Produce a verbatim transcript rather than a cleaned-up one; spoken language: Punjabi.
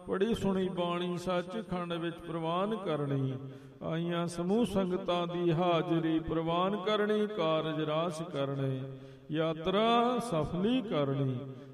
ਪੜੀ ਸੁਣੀ ਬਾਣੀ ਸੱਚ ਖੰਡ ਵਿੱਚ ਪ੍ਰਵਾਨ ਕਰਨੀ। ਆਈਆਂ ਸਮੂਹ ਸੰਗਤਾਂ ਦੀ ਹਾਜ਼ਰੀ ਪ੍ਰਵਾਨ ਕਰਨੀ। ਕਾਰਜ ਰਾਸ ਕਰਨੇ, ਯਾਤਰਾ ਸਫਲੀ ਕਰਨੀ।